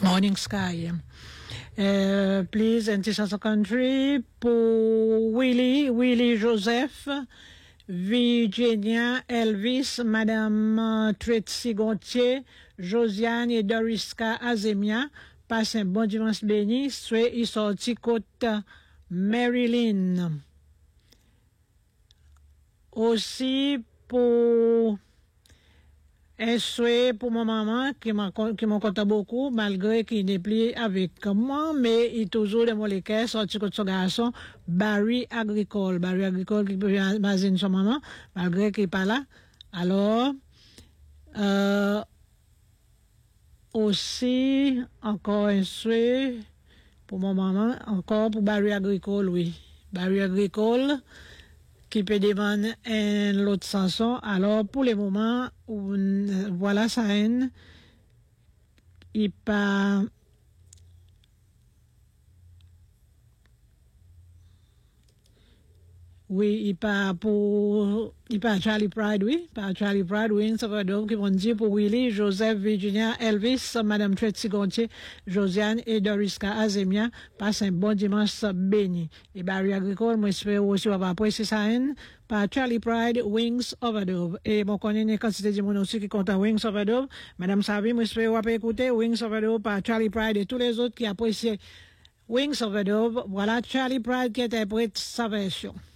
Morning Sky. Please, Anti-Social Country, pour Willie Joseph, Virginia Elvis, Madame Tracy Gontier, Josiane et Doriska Azemia, passe un bon dimanche béni, soit ils sorti côte Marilyn. Aussi pour un souhait pour ma maman qui m'en compte beaucoup, malgré qu'il n'est plus avec moi, mais il est toujours dans mon équerre, sorti contre son garçon, Barry Agricole qui peut imaginer son maman, malgré qu'il n'est pas là. Alors, aussi, encore un souhait pour ma maman, encore pour Barry Agricole, oui. Barry Agricole, qui peut demander l'autre chanson. Alors, pour le moment, voilà ça, il pas, oui, il pas Charlie Pride, oui, Wings of Adove, qui vont dire pour Willie, Joseph, Virginia, Elvis, Madame Tracy Gontier, Josiane et Doriska Azemia, passe un bon dimanche béni. Et Barry Agricole, moi, j'espère aussi, on va apprécier ça, par Charlie Pride, Wings of Adove. Et bon, connaît une quantité de monde aussi qui compte Wings of Adove. Madame Savi, moi, j'espère on va écouter Wings of Adove par Charlie Pride et tous les autres qui apprécient Wings of Adove. Voilà, Charlie Pride qui interprète sa version.